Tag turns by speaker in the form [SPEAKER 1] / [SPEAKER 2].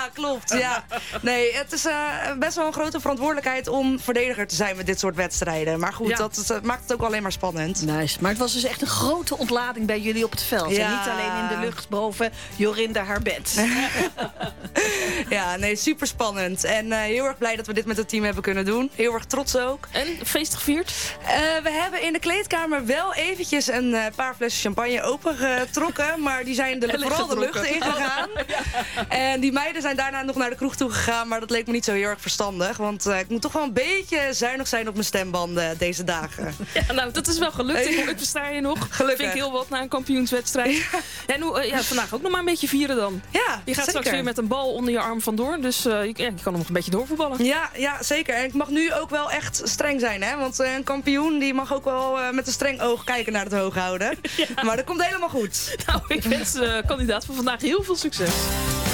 [SPEAKER 1] Ja, klopt. Ja. Nee, het is best wel een grote verantwoordelijkheid om verdediger te zijn met dit soort wedstrijden. Maar goed, dat maakt het ook alleen maar spannend.
[SPEAKER 2] Nice. Maar het was dus echt een grote ontlading bij jullie op het veld.
[SPEAKER 1] Ja.
[SPEAKER 2] En niet alleen in de lucht boven Jorinda haar bed.
[SPEAKER 1] Ja, nee, super spannend. En heel erg blij dat we dit met het team hebben kunnen doen. Heel erg trots ook.
[SPEAKER 3] En feest gevierd?
[SPEAKER 1] We hebben in de kleedkamer wel eventjes een paar flessen champagne opengetrokken. Maar die zijn vooral de lucht ingegaan. En die meiden zijn daarna nog naar de kroeg toe gegaan. Maar dat leek me niet zo heel erg verstandig. Want ik moet toch wel een beetje zuinig zijn op mijn stembanden deze dagen.
[SPEAKER 3] Ja, nou, dat is wel gelukt. Ik versta je nog.
[SPEAKER 1] Gelukkig.
[SPEAKER 3] Vind ik heel wat na een kampioenswedstrijd. Ja. En vandaag ook nog maar een beetje vieren dan.
[SPEAKER 1] Ja,
[SPEAKER 3] Je gaat
[SPEAKER 1] zeker.
[SPEAKER 3] straks weer met een bal onder je arm vandoor. Dus je kan nog een beetje doorvoetballen.
[SPEAKER 1] Ja, zeker. En ik mag nu ook wel echt streng zijn. Hè? Want een kampioen die mag ook wel met een streng oog kijken naar het hooghouden. Ja. Maar dat komt helemaal goed.
[SPEAKER 3] Nou, ik wens de kandidaat van vandaag heel veel succes.